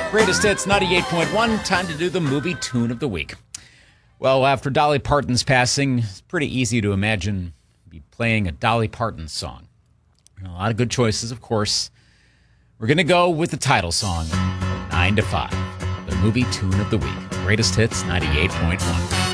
Greatest Hits 98.1. Time to do the movie tune of the week. Well, after Dolly Parton's passing, it's pretty easy to imagine be playing a Dolly Parton song. A lot of good choices, of course. We're going to go with the title song, 9 to 5, the movie tune of the week. Greatest Hits 98.1.